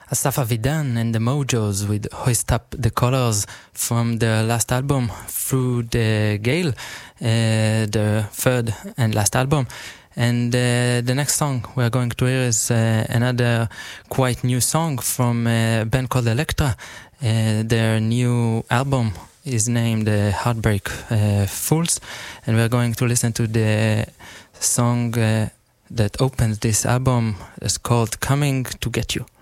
Asaf Avidan and the Mojos with Hoist Up the Colors from their last album, Through the Gale, their third and last album. And the next song we're going to hear is another quite new song from a band called Elektra. Their new album is named Heartbreak Fools, and we're going to listen to the song that opens this album. It's called Coming to Get You.